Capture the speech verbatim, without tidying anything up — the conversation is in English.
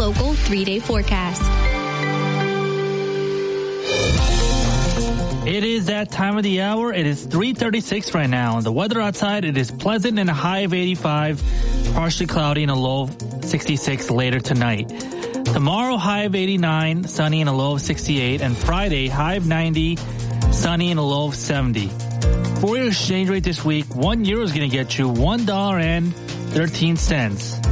local three-day forecast. It is that time of the hour. It is three thirty-six right now. The weather outside, it is pleasant and a high of eighty-five, partially cloudy and a low of sixty-six later tonight. Tomorrow, high of eighty-nine, sunny and a low of sixty-eight. And Friday, high of ninety, sunny and a low of seventy. For your exchange rate this week, one euro is going to get you one dollar and thirteen cents.